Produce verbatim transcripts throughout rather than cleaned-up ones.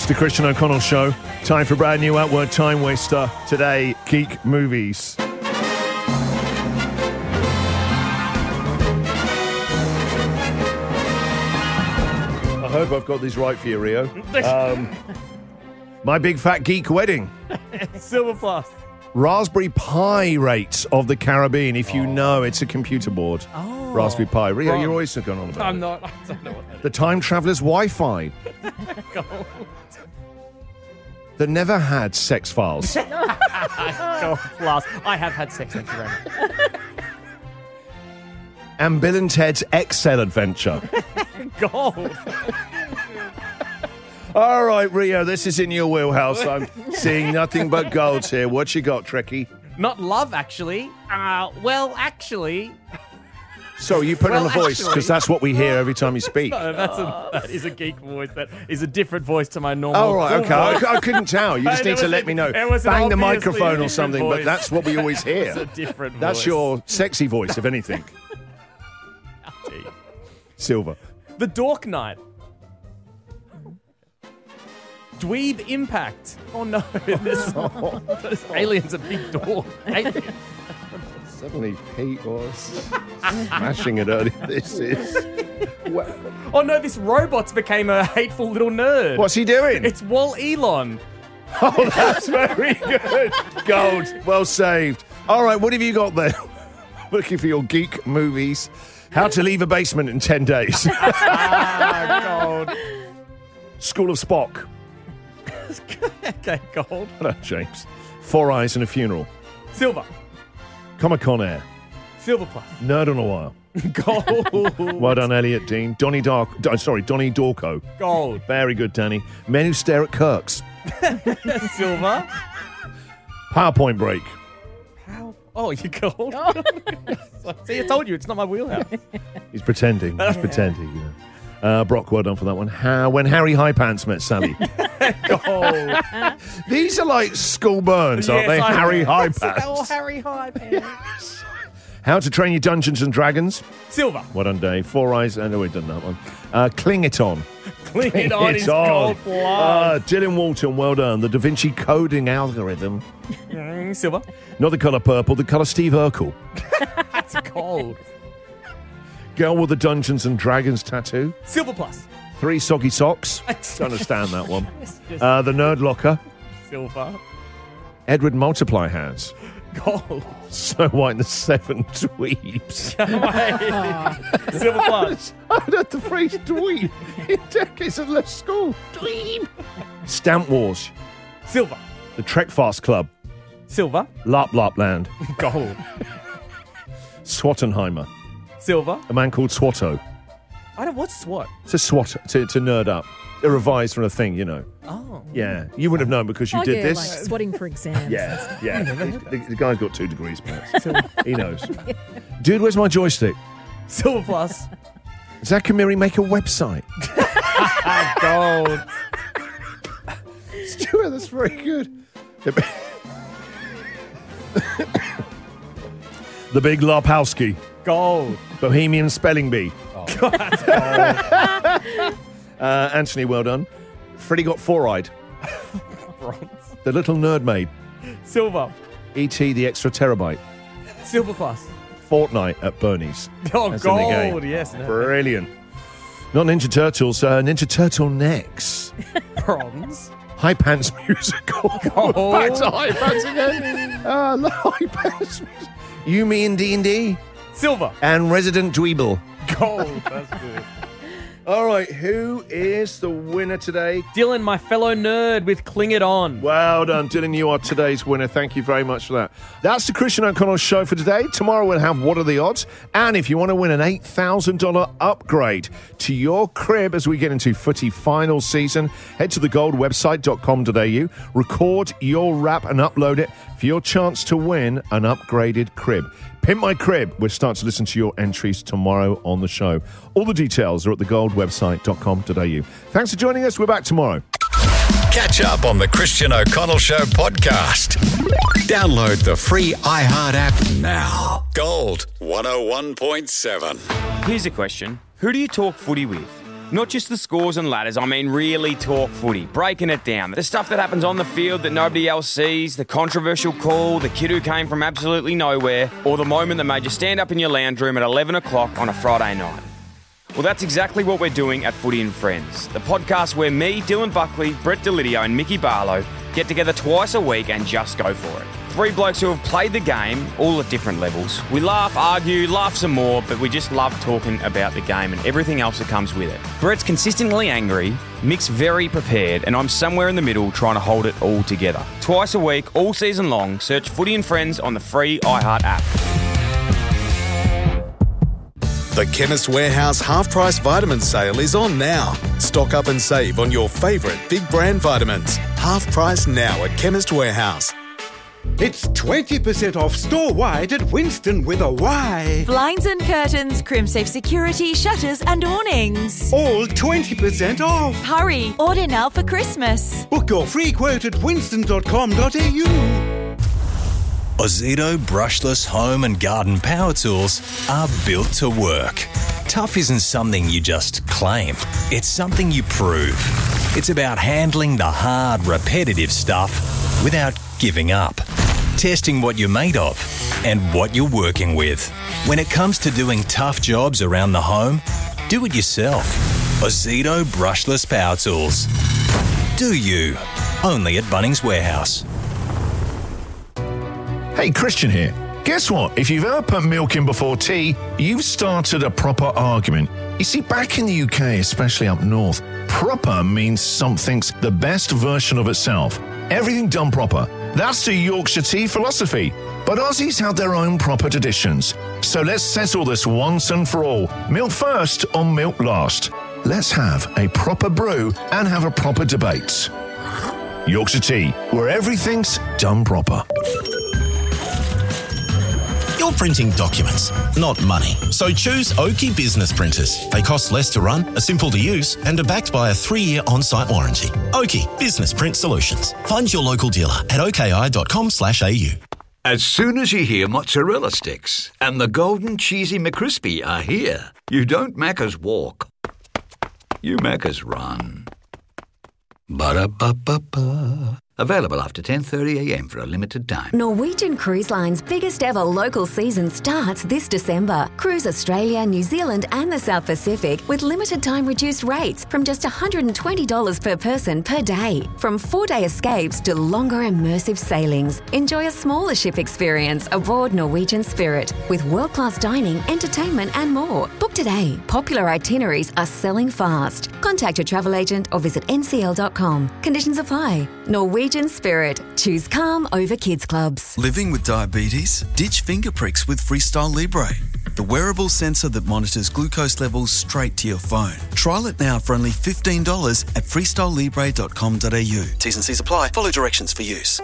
It's the Christian O'Connell Show. Time for a brand new Outward Time Waster. Today, Geek Movies. I hope I've got these right for you, Rio. Um, My Big Fat Geek Wedding. Silver Plus. Raspberry Pi Rates of the Caribbean. If you oh. know, it's a computer board. Oh. Raspberry Pi. Rio, Wrong. you're always going on about I'm it. not. I don't know what that The Time Traveler's Wi-Fi. Gold. The Never Had Sex Files. Gold Plus. I have had sex, thank you very much. And Bill and Ted's Excel Adventure. Gold. All right, Rio, this is in your wheelhouse. I'm seeing nothing but golds here. What you got, Trekkie? Not love, actually. Uh, well, actually... So you put well, on a voice, because that's what we hear every time you speak. No, that's a, that is a geek voice. That is a different voice to my normal Oh, right, cool okay. I, voice. I couldn't tell. You just need to let me know. It was an Bang the obviously microphone or different something, voice. but that's what we always hear. It's a different That's voice. your sexy voice, if anything. Silver. The Dork Knight. Dweeb Impact. Oh, no. This, this alien's a big dork. Alien. Suddenly Pete was smashing it earlier. This is... Well, Oh, no, this robot's became a hateful little nerd. what's he doing? It's Wall Elon. Oh, that's very good. Gold. Well saved. All right, what have you got there? Looking for your geek movies. How to Leave a Basement in ten days. Ah, gold. School of Spock. Okay, gold. Hello, James. Four Eyes and a Funeral. Silver. Comic-Con Air. Silver Plus. Nerd on a While. Gold. Well done, Elliot Dean. Donnie Dark. Uh, sorry, Donnie Dorco. Gold. Very good, Danny. Men Who Stare at Kirks. Silver. PowerPoint Break. How? Oh, you gold. See, I told you, it's not my wheelhouse. He's pretending. He's pretending. You know. Uh, Brock, well done for that one. How, when Harry High Pants Met Sally. Gold. These are like school burns, aren't Yes, they? I- Harry High Oh, Pants. Harry High Pants. How to Train Your Dungeons and Dragons. Silver. Well done, Dave. Four Eyes. I know we've done that one. Uh, Cling It On. Clean it on It's his on. gold plus. Uh, Dylan Walton, well done. The Da Vinci coding algorithm. Mm, silver. Not the colour purple, the colour Steve Urkel. That's gold. Girl with the Dungeons and Dragons tattoo. Silver Plus. Three Soggy Socks. Don't understand that one. Uh, the Nerd Locker. Silver. Edward Multiply Hands. Gold. Snow White and the Seven Dweebs. Silver Plus. I heard the phrase dweeb in decades of left school. Dweeb. Stamp Wars. Silver. The Trek Fast Club. Silver. Lop Lopland. Gold. Swattenheimer. Silver. A man called Swatto. I don't. What's SWAT? It's a SWAT, to, to nerd up. A revised from a thing, you know. Oh. Yeah. You wouldn't have known because you oh, did yeah, this. like swatting for exams. Yeah, yeah. the, the guy's got two degrees, perhaps. He knows. Dude, where's my joystick? Silver Plus. Zach and Miri make a website. Gold. Stuart, that's very good. The Big Lopowski. Gold. Bohemian Spelling Bee. Oh, that's gold. Uh, Anthony, well done. Freddie got four-eyed. Bronze. The Little Nerd Maid. Silver. E T the Extra Terabyte. Silver Plus. Fortnite at Bernie's. Oh, That's in the game. gold. Yes. No. Brilliant. Not Ninja Turtles, uh, Ninja Turtle Necks. Bronze. High Pants Musical. Gold. Back to High Pants again. Uh, the High Pants Musical. You, Me, and D and D. Silver. And Resident Dweeble. Gold. That's good. All right, who is the winner today? Dylan, my fellow nerd with Cling It On. Well done, Dylan. You are today's winner. Thank you very much for that. That's the Christian O'Connell Show for today. Tomorrow we'll have What Are the Odds? And if you want to win an eight thousand dollars upgrade to your crib as we get into footy final season, head to the gold website dot com dot a u, record your rap and upload it for your chance to win an upgraded crib. Pimp My Crib. We'll start to listen to your entries tomorrow on the show. All the details are at the gold website dot com dot a u. Thanks for joining us. We're back tomorrow. Catch up on the Christian O'Connell Show podcast. Download the free iHeart app now. Gold one oh one point seven. Here's a question. Who do you talk footy with? Not just the scores and ladders, I mean really talk footy, breaking it down. The stuff that happens on the field that nobody else sees, the controversial call, the kid who came from absolutely nowhere, or the moment that made you stand up in your lounge room at eleven o'clock on a Friday night. Well, that's exactly what we're doing at Footy and Friends, the podcast where me, Dylan Buckley, Brett Delidio and Mickey Barlow get together twice a week and just go for it. Three blokes who have played the game, all at different levels. We laugh, argue, laugh some more, but we just love talking about the game and everything else that comes with it. Brett's consistently angry, Mick's very prepared, and I'm somewhere in the middle trying to hold it all together. Twice a week, all season long, search Footy and Friends on the free iHeart app. The Chemist Warehouse half-price vitamin sale is on now. Stock up and save on your favourite big brand vitamins. Half price now at Chemist Warehouse. It's twenty percent off store-wide at Winston with a Y. Blinds and curtains, CrimSafe security, shutters and awnings. All twenty percent off. Hurry, order now for Christmas. Book your free quote at winston dot com dot a u. Ozito brushless home and garden power tools are built to work. Tough isn't something you just claim. It's something you prove. It's about handling the hard, repetitive stuff without giving up. Testing what you're made of and what you're working with. When it comes to doing tough jobs around the home, do it yourself. Ozito brushless power tools. Do you? Only at Bunnings Warehouse. Hey, Christian here. Guess what? If you've ever put milk in before tea, you've started a proper argument. You see, back in the U K, especially up north, proper means something's the best version of itself. Everything done proper. That's the Yorkshire tea philosophy. But Aussies have their own proper traditions. So let's settle this once and for all. Milk first or milk last? Let's have a proper brew and have a proper debate. Yorkshire tea, where everything's done proper. You're printing documents, not money. So choose Oki Business Printers. They cost less to run, are simple to use, and are backed by a three-year on-site warranty. Oki Business Print Solutions. Find your local dealer at oki dot com slash a u. As soon as you hear mozzarella sticks and the golden cheesy McCrispy are here, you don't Macca's walk. You Macca's run. Ba-da-ba-ba-ba. Available after ten thirty a m for a limited time. Norwegian Cruise Line's biggest ever local season starts this December. Cruise Australia, New Zealand and the South Pacific with limited time reduced rates from just one hundred twenty dollars per person per day. From four-day escapes to longer immersive sailings. Enjoy a smaller ship experience aboard Norwegian Spirit with world-class dining, entertainment and more. Book today. Popular itineraries are selling fast. Contact your travel agent or visit n c l dot com. Conditions apply. Norwegian Norwegian Spirit. Choose calm over kids clubs. Living with diabetes? Ditch finger pricks with Freestyle Libre, the wearable sensor that monitors glucose levels straight to your phone. Trial it now for only fifteen dollars at freestyle libre dot com dot a u. T's and C's apply. Follow directions for use.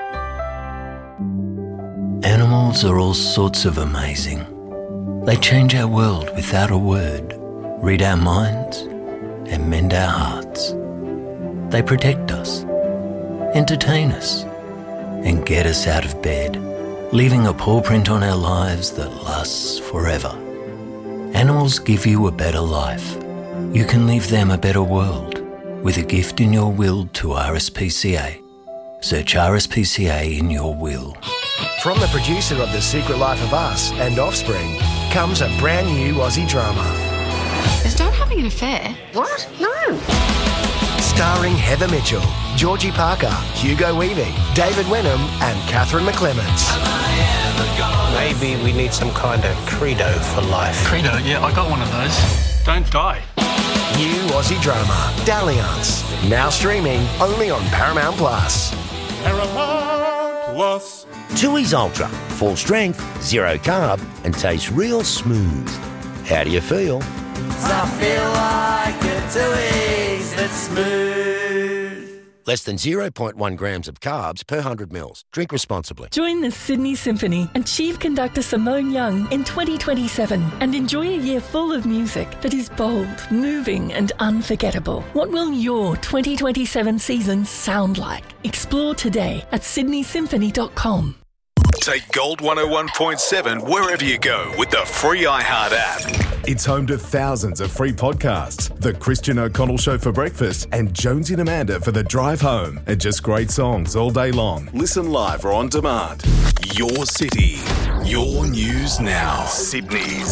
Animals are all sorts of amazing. They change our world without a word, read our minds, and mend our hearts. They protect us, entertain us, and get us out of bed, leaving a paw print on our lives that lasts forever. Animals give you a better life. You can leave them a better world with a gift in your will to R S P C A. Search R S P C A in your will. From the producer of The Secret Life of Us and Offspring comes a brand new Aussie drama. Is Dad having an affair? What? No. Starring Heather Mitchell, Georgie Parker, Hugo Weaving, David Wenham and Catherine McClements. Maybe we need some kind of credo for life. Credo? Yeah, I got one of those. Don't die. New Aussie drama, Dalliance. Now streaming only on Paramount Plus. Paramount Plus. Tooheys Ultra. Full strength, zero carb and tastes real smooth. How do you feel? I feel like a Tooheys that's smooth. Less than zero point one grams of carbs per one hundred mils. Drink responsibly. Join the Sydney Symphony and Chief Conductor Simone Young in twenty twenty-seven and enjoy a year full of music that is bold, moving and unforgettable. What will your twenty twenty-seven season sound like? Explore today at sydney symphony dot com. Take Gold one oh one point seven wherever you go with the free iHeart app. It's home to thousands of free podcasts. The Christian O'Connell Show for breakfast and Jonesy and Amanda for the drive home. And just great songs all day long. Listen live or on demand. Your city. Your news now. Sydney's